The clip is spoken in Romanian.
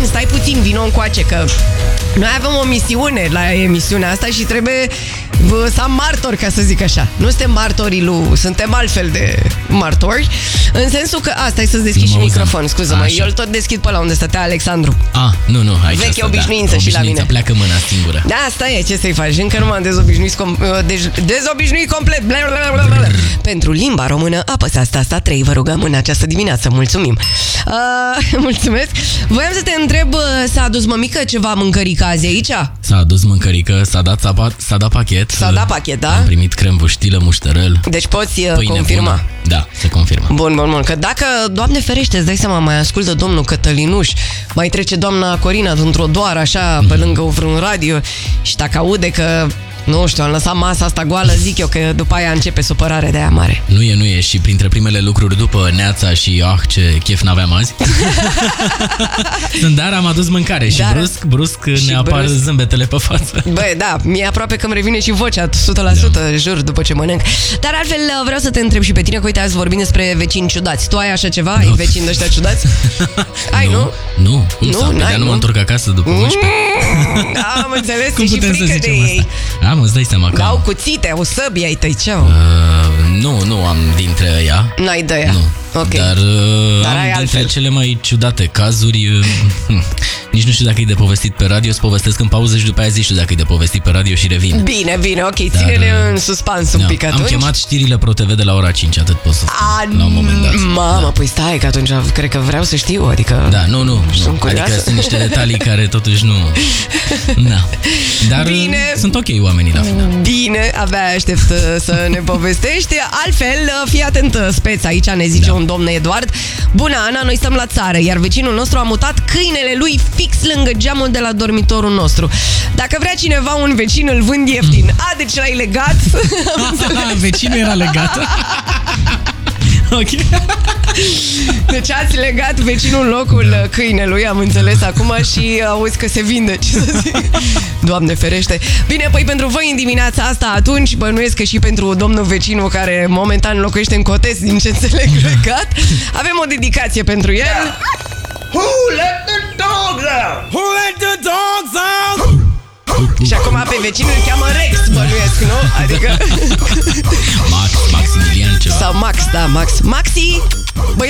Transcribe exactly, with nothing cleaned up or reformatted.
puțin, stai puțin, vino încoace, că noi avem o misiune la emisiunea asta și trebuie să am martori, ca să zic așa. Nu suntem martorii lui, suntem altfel de martori, în sensul că... A, stai să-ți deschid și microfon, scuză-mă. Eu îl tot deschid pe la unde stătea Alexandru. Ah, nu, nu, aici veche obișnuință, da, și la mine. Pleacă mâna singură. Da, asta e, ce să-i faci? Încă nu m-am dezobișnuit, com- dej- dezobișnuit complet. Blablabla. Pentru limba română, apăsați asta trei, vă rugăm, în această dimineață. Mulțumim. Uh, mulțumesc. Voiam să te întreb, s-a adus mămică ceva mâncărică azi aici? S-a adus mâncărică, s-a dat, țapa, s-a dat pachet. S-a dat pachet, da? Am primit crem buștilă, muștărăl. Deci poți confirma. Bună. Da, se confirmă. Bun, bun, bun. Că dacă, Doamne ferește, îți dai seama, mai ascultă domnul Cătălinuș, mai trece doamna Corina dintr-o doară așa, mm-hmm. pe lângă vreun radio, și dacă aude că, nu știu, am lăsat masa asta goală, zic eu că după aia începe supărare de aia mare. Nu e, nu e. Și printre primele lucruri după neața și ah, ce chef n-aveam azi. Sunt, dar am adus mâncare și dar, brusc, brusc și ne apar brusc. Zâmbetele pe față. Băi, da, mie aproape că îmi revine și vocea, o sută la sută, da. Jur, după ce mănânc. Dar altfel vreau să te întreb și pe tine, că uite, azi vorbim despre vecini ciudați. Tu ai așa ceva? No. Ai vecini de ăștia ciudați? Ai, nu? Nu, nu. Cum nu, să? Dar nu mă întorc acasă după unsprezece. Da, am înțeles, cum și frică de ei. Am, îți dai seama că... Au cuțite, au săbii ai tăi, ce au? Uh, nu, nu am dintre ea. N-ai de ea? Nu. Okay. Dar, uh, Dar am dintre altfel. cele mai ciudate cazuri, uh, nici nu știu dacă e de povestit pe radio, să povestesc în pauză și după aia zici dacă e de povestit pe radio și revin. Bine, bine, ok, ține-ne Dar, în suspans un da, pic atunci. Am chemat știrile ProTV de la ora cinci, atât pot să spun, la un moment dat. Mamă, da. Păi stai, că atunci cred că vreau să știu, adică... Da, nu, nu, nu. Adică sunt niște detalii care totuși nu... Da. Dar bine. Sunt ok oamenii la final. Bine, abia aștept să ne povestești. Altfel, fii atent, speț, aici ne zice da. un domn Eduard. Bună, Ana, noi stăm la țară, iar vecinul nostru a mutat câinele lui fix lângă geamul de la dormitorul nostru. Dacă vrea cineva un vecin, îl vând ieftin. A, deci l-ai legat? Vecinul era legat. Ok. Deci ați legat vecinul locul da. câinelui, am înțeles acum, și auzi că se vinde, ce să zic. Doamne ferește. Bine, păi pentru voi în dimineața asta, atunci bănuiesc că și pentru domnul vecinul care momentan locuiește în Cotes, din ce înțeleg legat, avem o dedicație pentru el. Who let the dogs out? Who let the dogs out? Și acum pe vecinul îl cheamă Rex, bănuiesc, nu? Adică... Max, Maximilian ceva. Sau Max, da, Max. Maxi!